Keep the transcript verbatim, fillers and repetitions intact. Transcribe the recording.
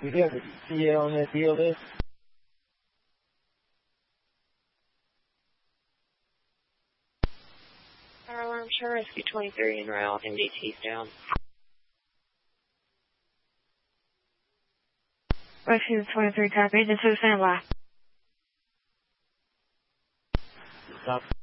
We have a C A on that deal list. Fire alarm, sure, Rescue twenty-three and route, M D T's down. Rescue twenty-three, copy. This is standby. Stop.